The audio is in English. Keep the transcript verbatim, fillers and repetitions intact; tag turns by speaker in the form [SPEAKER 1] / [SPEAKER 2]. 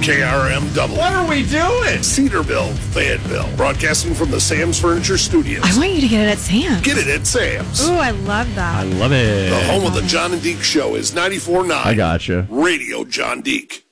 [SPEAKER 1] K R M W.
[SPEAKER 2] What are we doing?
[SPEAKER 1] Cedarville, Fayetteville. Broadcasting from the Sam's Furniture Studios.
[SPEAKER 3] I want you to get it at Sam's.
[SPEAKER 1] Get it at Sam's.
[SPEAKER 3] Ooh, I love that.
[SPEAKER 2] I love it.
[SPEAKER 1] The home of the John and Deke Show is ninety-four point nine.
[SPEAKER 2] I gotcha.
[SPEAKER 1] Radio John Deke.